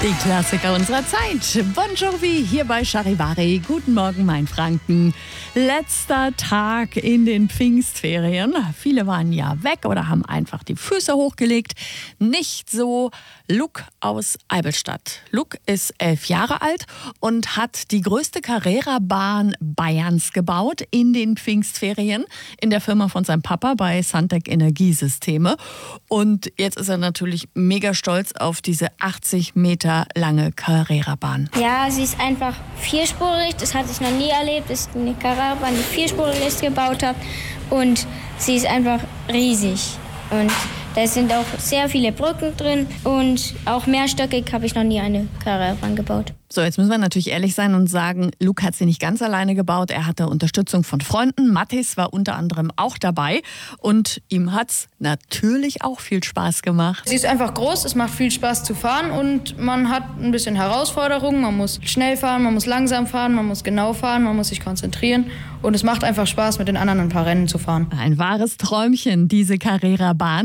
Die Klassiker unserer Zeit. Bon Jovi hier bei Charivari. Guten Morgen, mein Franken. Letzter Tag in den Pfingstferien. Viele waren ja weg oder haben einfach die Füße hochgelegt. Nicht so Luke aus Eivelstadt. Luke ist 11 Jahre alt und hat die größte Carrera-Bahn Bayerns gebaut in den Pfingstferien in der Firma von seinem Papa bei Suntec Energiesysteme. Und jetzt ist er natürlich mega stolz auf diese 80 Meter lange Carrera-Bahn. Ja, sie ist einfach vierspurig. Das hatte ich noch nie erlebt. Das ist eine Carrera-Bahn, die vierspurig ist, gebaut habe. Und sie ist einfach riesig. Und da sind auch sehr viele Brücken drin. Und auch mehrstöckig habe ich noch nie eine Carrera-Bahn gebaut. So, jetzt müssen wir natürlich ehrlich sein und sagen, Luke hat sie nicht ganz alleine gebaut. Er hatte Unterstützung von Freunden. Mathis war unter anderem auch dabei. Und ihm hat's natürlich auch viel Spaß gemacht. Sie ist einfach groß, es macht viel Spaß zu fahren und man hat ein bisschen Herausforderungen. Man muss schnell fahren, man muss langsam fahren, man muss genau fahren, man muss sich konzentrieren. Und es macht einfach Spaß, mit den anderen ein paar Rennen zu fahren. Ein wahres Träumchen, diese Carrera-Bahn.